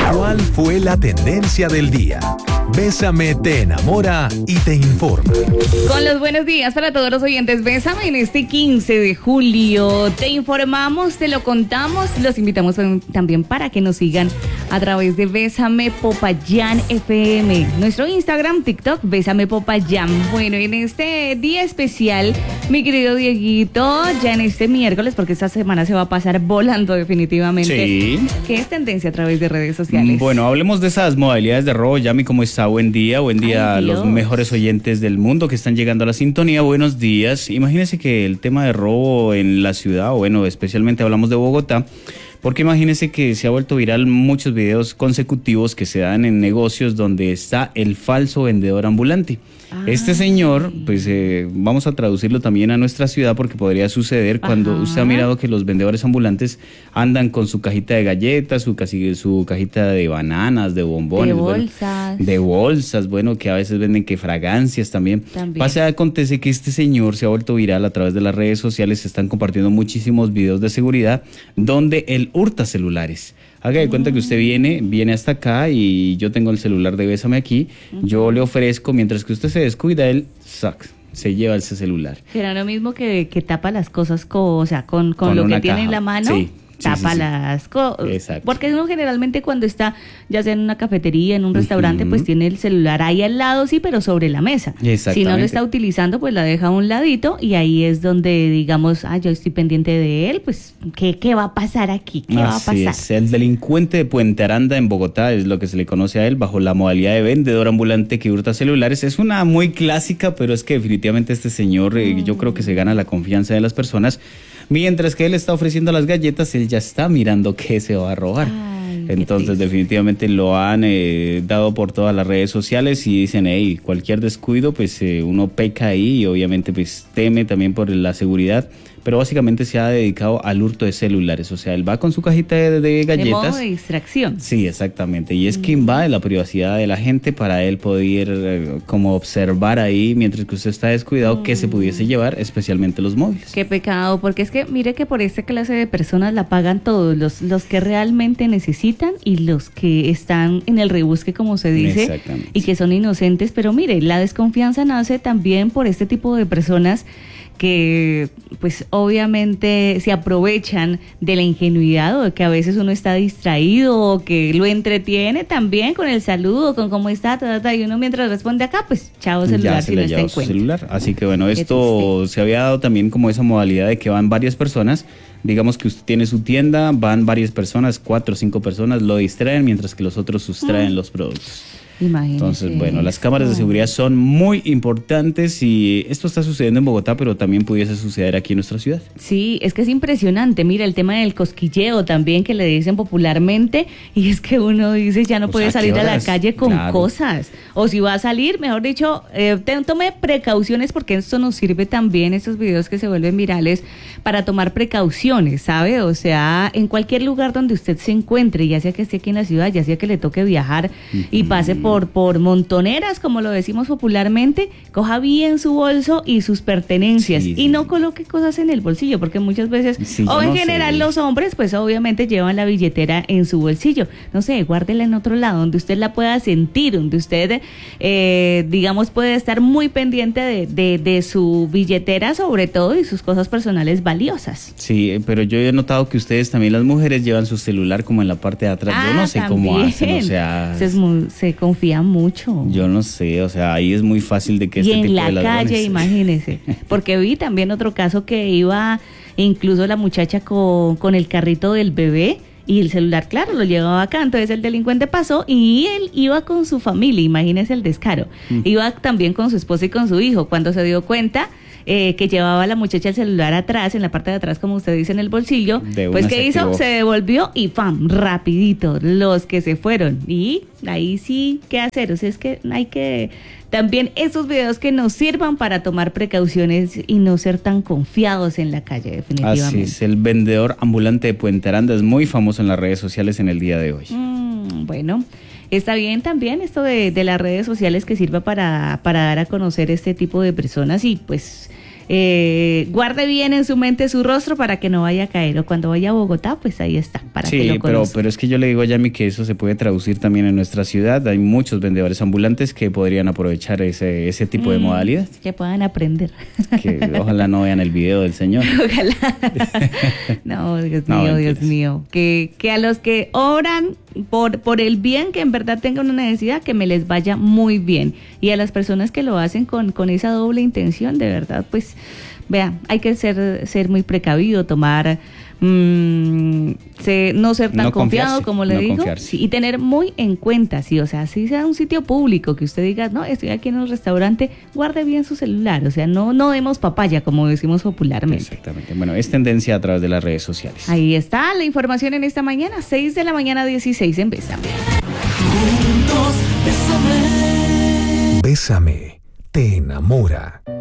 ¿Cuál fue la tendencia del día? Bésame te enamora y te informa. Con los buenos días para todos los oyentes, Bésame en este 15 de julio. Te informamos, te lo contamos, los invitamos también para que nos sigan a través de Bésame Popayán FM, nuestro Instagram, TikTok, Bésame Popayán. Bueno, en este día especial, mi querido Dieguito, ya en este miércoles, porque esta semana se va a pasar volando definitivamente. Sí. ¿Qué es tendencia a través de redes sociales? Bueno, hablemos de esas modalidades de robo. Yami, ¿cómo está? Buen día a los mejores oyentes del mundo que están llegando a la sintonía. Buenos días. Imagínense que el tema de robo en la ciudad, o bueno, especialmente hablamos de Bogotá, porque imagínense que se ha vuelto viral muchos videos consecutivos que se dan en negocios donde está el falso vendedor ambulante. Este señor, pues vamos a traducirlo también a nuestra ciudad porque podría suceder cuando usted ha mirado que los vendedores ambulantes andan con su cajita de galletas, su cajita de bananas, de bombones. De bolsas. Bueno, de bolsas, bueno, que a veces venden que fragancias también. Acontece que este señor se ha vuelto viral a través de las redes sociales, se están compartiendo muchísimos videos de seguridad donde él hurta celulares. Haga de cuenta que usted viene hasta acá y yo tengo el celular de Bésame aquí, yo le ofrezco, mientras que usted se descuida, él se lleva ese celular. Será lo mismo que tapa las cosas con lo que tiene en la mano. Sí. Tapa las cosas. Exacto. Porque uno generalmente cuando está, ya sea en una cafetería, en un restaurante, pues tiene el celular ahí al lado, sí, pero sobre la mesa. Si no lo está utilizando, pues la deja a un ladito y ahí es donde, digamos, yo estoy pendiente de él, pues, ¿qué va a pasar aquí? ¿Qué va a pasar? Es. El delincuente de Puente Aranda en Bogotá es lo que se le conoce a él bajo la modalidad de vendedor ambulante que hurta celulares. Es una muy clásica, pero es que definitivamente este señor, yo creo que se gana la confianza de las personas. Mientras que él está ofreciendo las galletas, él ya está mirando qué se va a robar. Entonces definitivamente lo han dado por todas las redes sociales y dicen, cualquier descuido, pues uno peca ahí y obviamente pues teme también por la seguridad. Pero básicamente se ha dedicado al hurto de celulares, o sea, él va con su cajita de galletas. De modo de distracción. Sí, exactamente, y es que invade la privacidad de la gente para él poder como observar ahí, mientras que usted está descuidado, qué se pudiese llevar, especialmente los móviles. Qué pecado, porque es que mire que por esta clase de personas la pagan todos, los que realmente necesitan y los que están en el rebusque, como se dice, y que son inocentes, pero mire, la desconfianza nace también por este tipo de personas que pues obviamente se aprovechan de la ingenuidad o de que a veces uno está distraído o que lo entretiene también con el saludo, con cómo está, y uno mientras responde acá, pues chao celular si no está en cuenta. Celular. Así que bueno, esto se había dado también como esa modalidad de que van varias personas. Digamos que usted tiene su tienda, van varias personas, 4 o 5 personas, lo distraen mientras que los otros sustraen los productos. Imagínese. Entonces, bueno, las cámaras de seguridad son muy importantes y esto está sucediendo en Bogotá, pero también pudiese suceder aquí en nuestra ciudad. Sí, es que es impresionante. Mira, el tema del cosquilleo también que le dicen popularmente, y es que uno dice ya no puede salir a la calle con cosas. O si va a salir, mejor dicho, tome precauciones porque esto nos sirve también, estos videos que se vuelven virales, para tomar precauciones, ¿sabe? O sea, en cualquier lugar donde usted se encuentre, ya sea que esté aquí en la ciudad, ya sea que le toque viajar y pase por montoneras, como lo decimos popularmente, coja bien su bolso y sus pertenencias y no coloque cosas en el bolsillo, porque muchas veces, o en general los hombres, pues obviamente llevan la billetera en su bolsillo. No sé, guárdela en otro lado, donde usted la pueda sentir, donde usted, digamos, puede estar muy pendiente de su billetera, sobre todo, y sus cosas personales valiosas. Sí, pero yo he notado que ustedes también, las mujeres, llevan su celular como en la parte de atrás. Yo no sé cómo hacen, o sea... Se confía mucho. Yo no sé, o sea, ahí es muy fácil de que este tipo de ladrones... Y en la calle, imagínese, porque vi también otro caso que iba incluso la muchacha con el carrito del bebé y el celular, claro, lo llevaba acá, entonces el delincuente pasó y él iba con su familia, imagínese el descaro, iba también con su esposa y con su hijo, cuando se dio cuenta que llevaba a la muchacha el celular atrás, en la parte de atrás, como usted dice, en el bolsillo, pues ¿qué hizo? Se devolvió y ¡pam! Rapidito, los que se fueron. Y ahí sí, ¿qué hacer? O sea, es que hay que... También esos videos que nos sirvan para tomar precauciones y no ser tan confiados en la calle, definitivamente. Así es, el vendedor ambulante de Puente Aranda es muy famoso en las redes sociales en el día de hoy. Bueno, está bien también esto de las redes sociales que sirva para dar a conocer este tipo de personas y pues guarde bien en su mente su rostro para que no vaya a caer, o cuando vaya a Bogotá, pues ahí está, para que lo conozca. pero es que yo le digo a Yami que eso se puede traducir también en nuestra ciudad. Hay muchos vendedores ambulantes que podrían aprovechar ese tipo de modalidad. Que puedan aprender. Que ojalá no vean el video del señor. Ojalá. No, Dios mío. Que a los que oran por el bien, que en verdad tengan una necesidad, que me les vaya muy bien. Y a las personas que lo hacen con esa doble intención, de verdad, pues, vean, hay que ser muy precavido, tomar, no ser tan confiado, como le digo, sí, y tener muy en cuenta, sí, o sea, si sea un sitio público que usted diga, no, estoy aquí en un restaurante, guarde bien su celular, o sea, no demos papaya, como decimos popularmente. Exactamente, bueno, es tendencia a través de las redes sociales. Ahí está la información en esta mañana, 6 de la mañana 16 en Bésame. Bésame, te enamora.